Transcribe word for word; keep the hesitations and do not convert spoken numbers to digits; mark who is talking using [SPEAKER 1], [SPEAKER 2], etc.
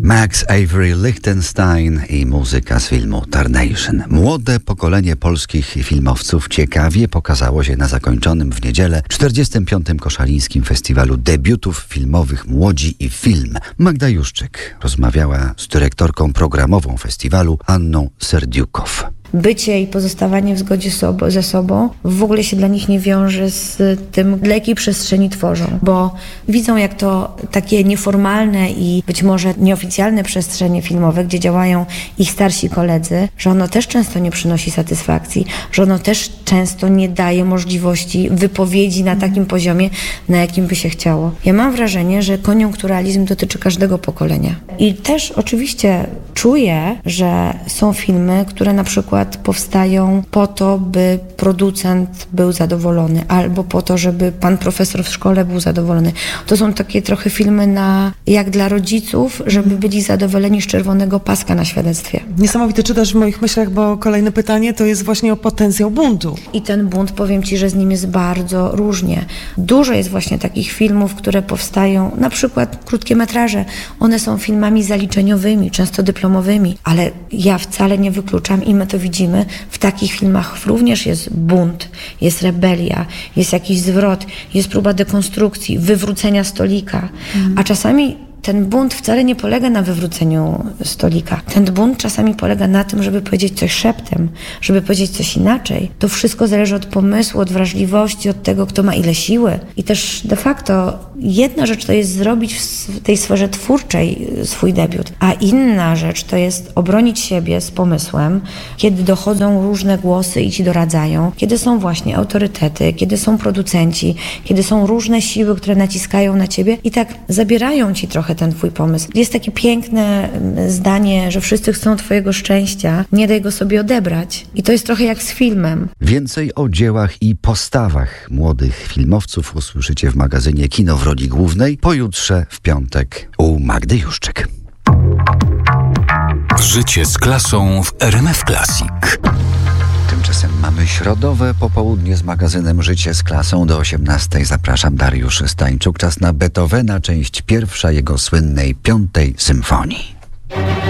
[SPEAKER 1] Max Avery Lichtenstein i muzyka z filmu Tarnation. Młode pokolenie polskich filmowców ciekawie pokazało się na zakończonym w niedzielę czterdziestym piątym Koszalińskim Festiwalu Debiutów Filmowych Młodzi i Film. Magda Juszczyk rozmawiała z dyrektorką programową festiwalu Anną Serdiukow.
[SPEAKER 2] Bycie i pozostawanie w zgodzie sobo, ze sobą w ogóle się dla nich nie wiąże z tym, dla jakiej przestrzeni tworzą, bo widzą, jak to takie nieformalne i być może nieoficjalne przestrzenie filmowe, gdzie działają ich starsi koledzy, że ono też często nie przynosi satysfakcji, że ono też często nie daje możliwości wypowiedzi na takim poziomie, na jakim by się chciało. Ja mam wrażenie, że koniunkturalizm dotyczy każdego pokolenia. I też oczywiście czuję, że są filmy, które na przykład powstają po to, by producent był zadowolony, albo po to, żeby pan profesor w szkole był zadowolony. To są takie trochę filmy na, jak dla rodziców, żeby byli zadowoleni z czerwonego paska na świadectwie.
[SPEAKER 3] Niesamowite czytasz w moich myślach, bo kolejne pytanie to jest właśnie o potencjał buntu.
[SPEAKER 2] I ten bunt, powiem Ci, że z nim jest bardzo różnie. Dużo jest właśnie takich filmów, które powstają, na przykład krótkie metraże. One są filmami zaliczeniowymi, często dyplomowymi, ale ja wcale nie wykluczam i my to widzimy, w takich filmach również jest bunt, jest rebelia, jest jakiś zwrot, jest próba dekonstrukcji, wywrócenia stolika, mm. a czasami ten bunt wcale nie polega na wywróceniu stolika. Ten bunt czasami polega na tym, żeby powiedzieć coś szeptem, żeby powiedzieć coś inaczej. To wszystko zależy od pomysłu, od wrażliwości, od tego, kto ma ile siły. I też de facto jedna rzecz to jest zrobić w tej sferze twórczej swój debiut, a inna rzecz to jest obronić siebie z pomysłem, kiedy dochodzą różne głosy i ci doradzają, kiedy są właśnie autorytety, kiedy są producenci, kiedy są różne siły, które naciskają na ciebie i tak zabierają ci trochę ten twój pomysł. Jest takie piękne zdanie, że wszyscy chcą twojego szczęścia, nie daj go sobie odebrać. I to jest trochę jak z filmem.
[SPEAKER 1] Więcej o dziełach i postawach młodych filmowców usłyszycie w magazynie Kino w roli głównej pojutrze w piątek u Magdy Juszczyk.
[SPEAKER 4] Życie z klasą w R M F Classic.
[SPEAKER 1] Tymczasem mamy środowe popołudnie z magazynem Życie z klasą do osiemnastej. Zapraszam, Dariusz Stańczuk. Czas na Beethovena, część pierwsza jego słynnej piątej symfonii.